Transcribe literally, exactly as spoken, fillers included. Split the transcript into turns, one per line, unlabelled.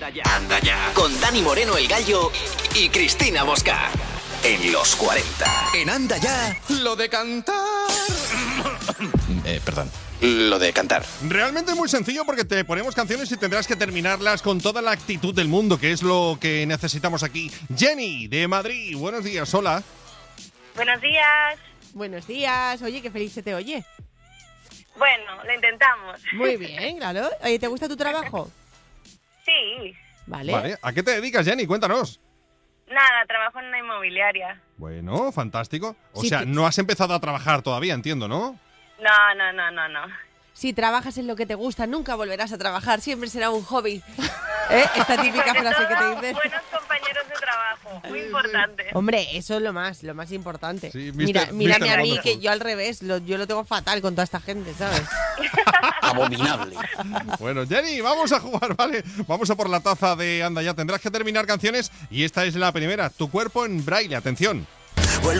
Anda ya. Anda ya. Con Dani Moreno el Gallo y Cristina Mosca. En los cuarenta. En Anda ya.
Lo de cantar.
Eh, perdón.
Lo de cantar.
Realmente es muy sencillo porque te ponemos canciones y tendrás que terminarlas con toda la actitud del mundo, que es lo que necesitamos aquí. Jenny, de Madrid. Buenos días, hola.
Buenos días.
Buenos días. Oye, qué feliz se te oye.
Bueno, lo intentamos.
Muy bien, claro. Oye, ¿te gusta tu trabajo?
Sí.
Vale.
Vale, ¿a qué te dedicas, Jenny? Cuéntanos.
Nada, trabajo en una inmobiliaria.
Bueno, fantástico. O
Sí,
sea,
te-
no has empezado a trabajar todavía, entiendo, ¿no?
No, no, no, no, no.
Si trabajas en lo que te gusta, nunca volverás a trabajar. Siempre será un hobby. ¿Eh? Esta típica
Sobre
frase que
todo,
te dices.
buenos compañeros de trabajo, muy importante.
Hombre, eso es lo más, lo más importante.
Sí,
Mira,
mister
mírame
mister
a mí,
Wonderful.
que yo al revés, lo- yo lo tengo fatal con toda esta gente, ¿sabes?
Abominable.
Bueno, Jenny, vamos a jugar, ¿vale? Vamos a por la taza de Anda ya. Tendrás que terminar canciones y esta es la primera. Tu cuerpo en braille, atención.